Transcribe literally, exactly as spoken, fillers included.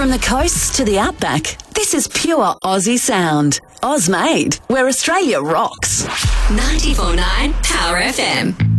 From the coast to the outback, this is pure Aussie sound. Oz made, where Australia rocks. ninety-four point nine Power F M.